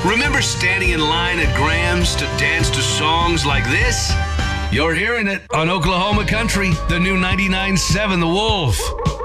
Remember standing in line at Graham's to dance to songs like this? You're hearing it on Oklahoma Country, the new 99.7 The Wolf.